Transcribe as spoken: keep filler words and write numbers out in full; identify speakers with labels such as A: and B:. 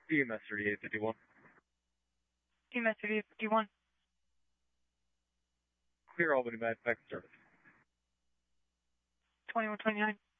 A: E M S thirty-eight fifty-one.
B: E M S thirty-eight fifty-one.
A: Clear Albany Med, back to service.
B: twenty-one twenty-nine.